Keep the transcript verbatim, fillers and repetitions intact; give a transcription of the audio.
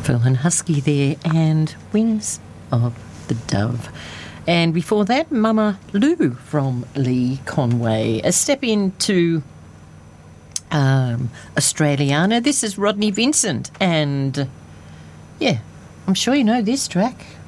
Ferlin Husky there and Wings of the Dove. And before that, Mama Lou from Lee Conway. A step into um, Australiana. This is Rodney Vincent and, yeah, I'm sure you know this track.